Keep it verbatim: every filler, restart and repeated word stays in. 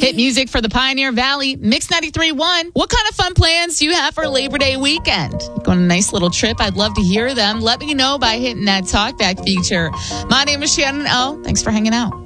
Hit music for the Pioneer Valley, Mix ninety-three point one. What kind of fun plans do you have for Labor Day weekend? Going on a nice little trip? I'd love to hear them. Let me know by hitting that talkback feature. My name is Shannon O. Thanks for hanging out.